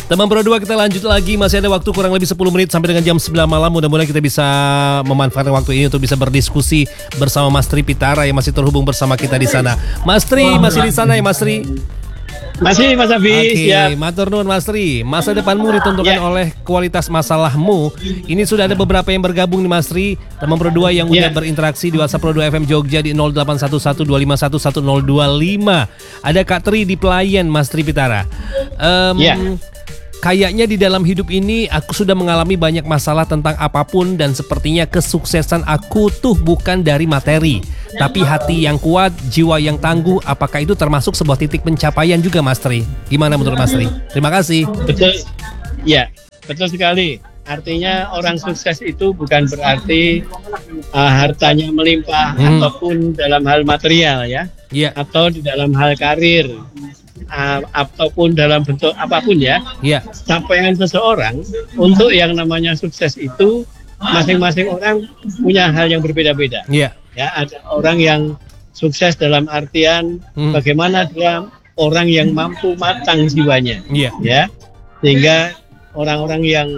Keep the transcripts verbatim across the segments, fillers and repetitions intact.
Teman berdua, kita lanjut lagi. Masih ada waktu kurang lebih sepuluh menit sampai dengan jam sembilan malam. Mudah-mudahan kita bisa memanfaatkan waktu ini untuk bisa berdiskusi bersama Mas Tri Pitara yang masih terhubung bersama kita di sana. Mas Tri, masih di sana ya Mas Tri? Masih Mas Abi. Oke, okay, matur nuwun Mas Tri. Masa depanmu ditentukan yeah. oleh kualitas masalahmu. Ini sudah ada beberapa yang bergabung nih Mas Tri. Teman berdua yang yeah. udah berinteraksi di WhatsApp Pro dua F M Jogja di nol delapan satu satu dua lima satu satu nol dua lima. Ada Kak Tri di pelayan Mas Tri Pitara. Um, yeah. Kayaknya di dalam hidup ini aku sudah mengalami banyak masalah tentang apapun dan sepertinya kesuksesan aku tuh bukan dari materi, tapi hati yang kuat, jiwa yang tangguh. Apakah itu termasuk sebuah titik pencapaian juga Mas Tri? Gimana menurut Mas Tri? Terima kasih. Betul, ya betul sekali. Artinya orang sukses itu bukan berarti uh, hartanya melimpah hmm. ataupun dalam hal material ya, yeah. atau di dalam hal karir. Uh, ataupun dalam bentuk apapun ya, yeah. capaian seseorang untuk yang namanya sukses itu masing-masing orang punya hal yang berbeda-beda. Yeah. Ya, ada orang yang sukses dalam artian hmm. bagaimana dia orang yang mampu matang jiwanya, yeah. ya, sehingga orang-orang yang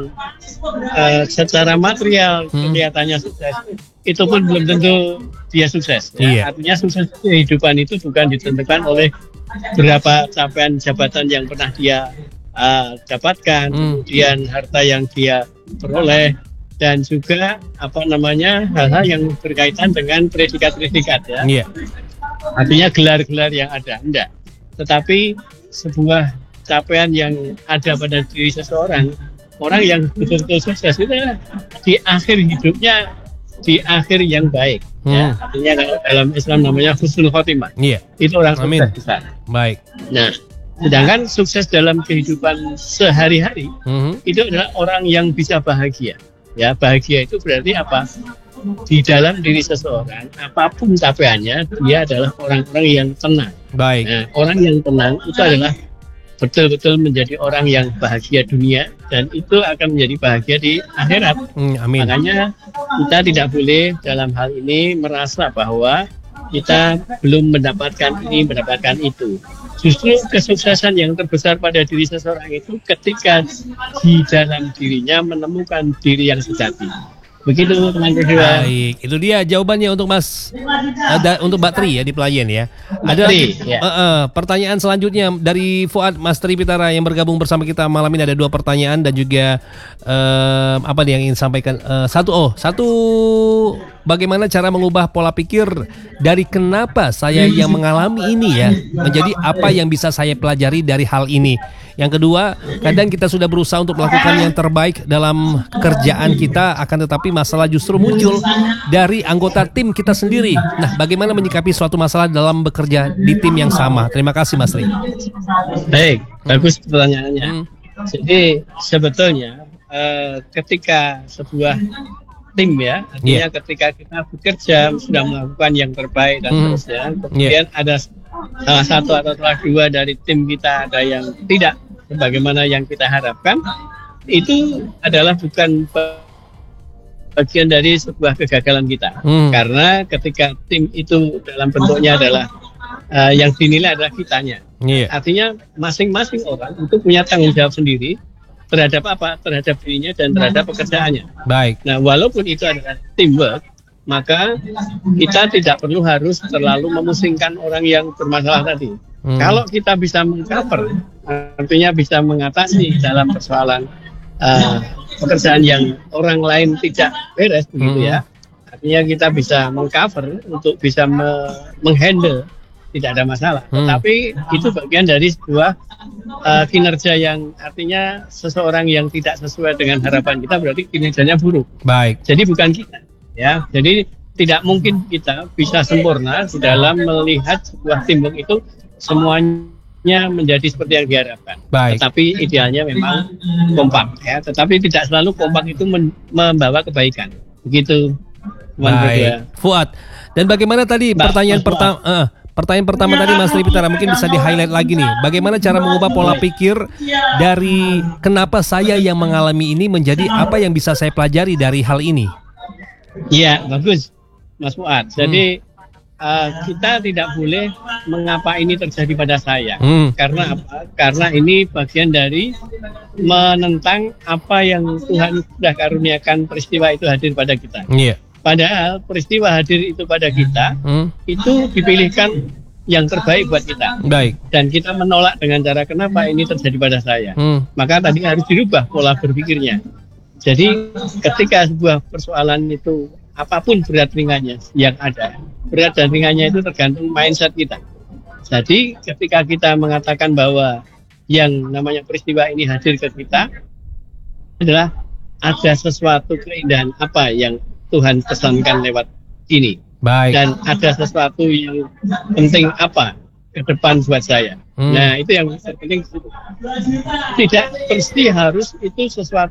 uh, secara material hmm. kelihatannya sukses itu pun belum tentu dia sukses. Ya. Yeah. Artinya sukses kehidupan itu bukan ditentukan oleh berapa capaian jabatan yang pernah dia uh, dapatkan, hmm. kemudian harta yang dia peroleh, dan juga apa namanya hal-hal yang berkaitan dengan predikat-predikat ya. Yeah. Artinya gelar-gelar yang ada, enggak. Tetapi sebuah capaian yang ada pada diri seseorang, orang yang betul-betul sukses itu di akhir hidupnya di akhir yang baik. Hmm. Ya, artinya kalau dalam Islam namanya husnul khotimah. Yeah. Itu orang sukses besar. Baik. Nah, sedangkan sukses dalam kehidupan sehari-hari hmm. itu adalah orang yang bisa bahagia. Ya, bahagia itu berarti apa? Di dalam diri seseorang, apapun capaiannya, dia adalah orang-orang yang tenang. Baik. Nah, orang yang tenang itu adalah betul-betul menjadi orang yang bahagia dunia, dan itu akan menjadi bahagia di akhirat. Hmm, amin. Makanya kita tidak boleh dalam hal ini merasa bahwa kita belum mendapatkan ini, mendapatkan itu. Justru kesuksesan yang terbesar pada diri seseorang itu ketika di dalam dirinya menemukan diri yang sejati. Begitu teman berdua. Baik, itu dia jawabannya untuk Mas, ada untuk Mbak Tri ya di pelayan ya. Ada Tri, ya. uh, uh, pertanyaan selanjutnya dari Fuad Mas Tri Pitara yang bergabung bersama kita malam ini. Ada dua pertanyaan dan juga uh, apa nih yang ingin sampaikan? Uh, satu oh satu bagaimana cara mengubah pola pikir dari kenapa saya yang mengalami ini ya menjadi apa yang bisa saya pelajari dari hal ini. Yang kedua, kadang kita sudah berusaha untuk melakukan yang terbaik dalam kerjaan kita, akan tetapi masalah justru muncul dari anggota tim kita sendiri. Nah, bagaimana menyikapi suatu masalah dalam bekerja di tim yang sama? Terima kasih Mas Tri. Baik, bagus pertanyaannya. Hmm. Jadi sebetulnya uh, ketika sebuah tim ya, artinya yeah. ketika kita bekerja sudah melakukan yang terbaik dan hmm. seterusnya, kemudian yeah. ada salah satu atau salah dua dari tim kita ada yang tidak sebagaimana yang kita harapkan, itu adalah bukan bagian dari sebuah kegagalan kita. Hmm. Karena ketika tim itu dalam bentuknya adalah uh, yang dinilai adalah kitanya. Yeah. Artinya masing-masing orang itu punya tanggung jawab sendiri terhadap apa? Terhadap dirinya dan terhadap pekerjaannya. Baik. Nah, walaupun itu adalah teamwork, maka kita tidak perlu harus terlalu memusingkan orang yang bermasalah tadi. Hmm. Kalau kita bisa mengcover, artinya bisa mengatasi dalam persoalan uh, pekerjaan yang orang lain tidak beres, begitu hmm. ya. Artinya kita bisa mengcover untuk bisa me- menghandle, tidak ada masalah. Hmm. Tetapi itu bagian dari sebuah uh, kinerja yang artinya seseorang yang tidak sesuai dengan harapan kita berarti kinerjanya buruk. Baik. Jadi bukan kita. Ya, jadi tidak mungkin kita bisa sempurna di dalam melihat sebuah teamwork itu semuanya menjadi seperti yang diharapkan. Baik. Tetapi idealnya memang kompak ya. Tetapi tidak selalu kompak itu men- membawa kebaikan. Begitu. Baik. Fuad. Dan bagaimana tadi Mbak, pertanyaan pertama? Uh, pertanyaan pertama tadi Mas Tri Pitara mungkin bisa di highlight lagi nih. Bagaimana cara mengubah pola pikir dari kenapa saya yang mengalami ini menjadi apa yang bisa saya pelajari dari hal ini? Iya, bagus Mas Fuad. Jadi hmm. uh, kita tidak boleh mengapa ini terjadi pada saya. Hmm. Karena apa? Karena ini bagian dari menentang apa yang Tuhan sudah karuniakan peristiwa itu hadir pada kita. Yeah. Padahal peristiwa hadir itu pada kita, hmm. itu dipilihkan yang terbaik buat kita. Baik. Dan kita menolak dengan cara kenapa ini terjadi pada saya. Hmm. Maka tadi harus dirubah pola berpikirnya. Jadi ketika sebuah persoalan itu apapun berat ringannya yang ada, berat dan ringannya itu tergantung mindset kita. Jadi ketika kita mengatakan bahwa yang namanya peristiwa ini hadir ke kita adalah ada sesuatu keindahan apa yang Tuhan pesankan lewat ini. Baik. Dan ada sesuatu yang penting apa ke depan buat saya. Hmm. Nah itu yang penting. Tidak pasti harus itu sesuatu